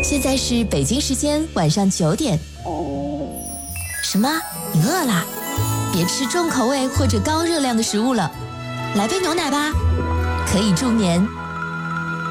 现在是北京时间晚上9点。什么？你饿了？别吃重口味或者高热量的食物了，来杯牛奶吧，可以助眠。